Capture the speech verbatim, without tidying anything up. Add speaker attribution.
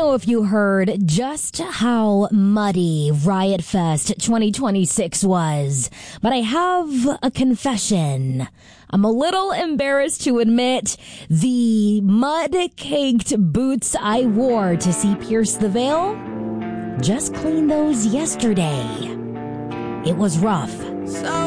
Speaker 1: know if you heard just how muddy Riot Fest twenty twenty-six was, but I have a confession. I'm a little embarrassed to admit the mud-caked boots I wore to see Pierce the Veil, just cleaned those yesterday. It was rough.
Speaker 2: So